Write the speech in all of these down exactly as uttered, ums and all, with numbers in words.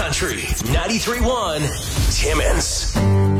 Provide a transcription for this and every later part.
Country ninety-three point one Timmins.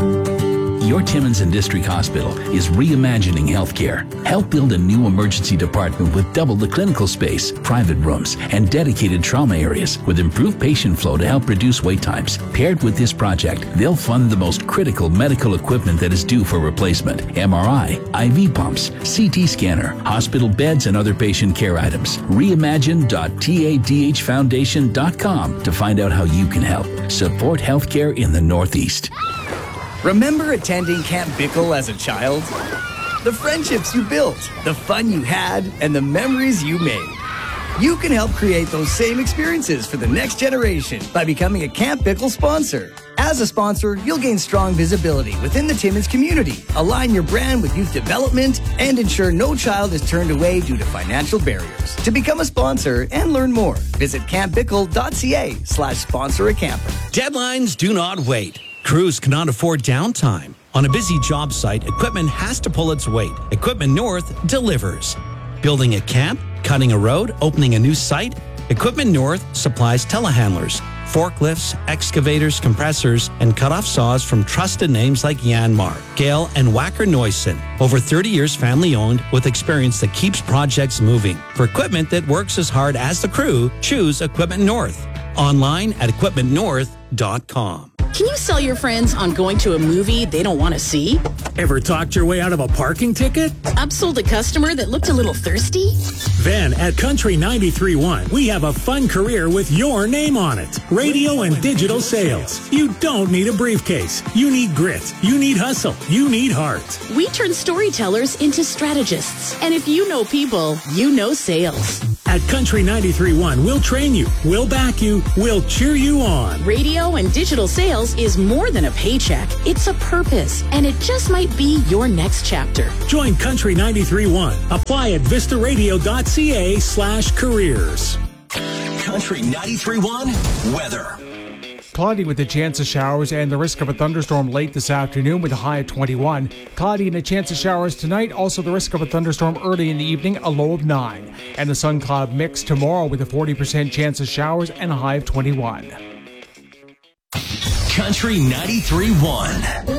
Your Timmins and District Hospital is reimagining healthcare. Help build a new emergency department with double the clinical space, private rooms, and dedicated trauma areas with improved patient flow to help reduce wait times. Paired with this project, they'll fund the most critical medical equipment that is due for replacement: M R I, I V pumps, C T scanner, hospital beds, and other patient care items. reimagine dot tadh foundation dot com to find out how you can help. Support healthcare in the Northeast. Remember attending Camp Bickle as a child? The friendships you built, the fun you had, and the memories you made. You can help create those same experiences for the next generation by becoming a Camp Bickle sponsor. As a sponsor, you'll gain strong visibility within the Timmins community, align your brand with youth development, and ensure no child is turned away due to financial barriers. To become a sponsor and learn more, visit campbickle.ca slash sponsor a camper. Deadlines do not wait. Crews cannot afford downtime. On a busy job site, equipment has to pull its weight. Equipment North delivers. Building a camp, cutting a road, opening a new site, Equipment North supplies telehandlers, forklifts, excavators, compressors, and cut-off saws from trusted names like Yanmar, Gale, and Wacker Neuson. Over thirty years family-owned with experience that keeps projects moving. For equipment that works as hard as the crew, choose Equipment North. Online at equipment north dot com. Can you sell your friends on going to a movie they don't want to see? Ever talked your way out of a parking ticket? Upsold a customer that looked a little thirsty? Then at Country ninety-three point one, we have a fun career with your name on it. Radio and digital sales. You don't need a briefcase. You need grit. You need hustle. You need heart. We turn storytellers into strategists. And if you know people, you know sales. At Country ninety-three point one, we'll train you, we'll back you, we'll cheer you on. Radio and digital sales is more than a paycheck. It's a purpose, and it just might be your next chapter. Join Country ninety-three point one. Apply at vistaradio.ca slash careers. Country ninety-three point one weather. Cloudy with a chance of showers and the risk of a thunderstorm late this afternoon with a high of twenty-one. Cloudy and a chance of showers tonight. Also the risk of a thunderstorm early in the evening, a low of nine. And the sun cloud mix tomorrow with a forty percent chance of showers and a high of twenty-one. Country ninety-three point one.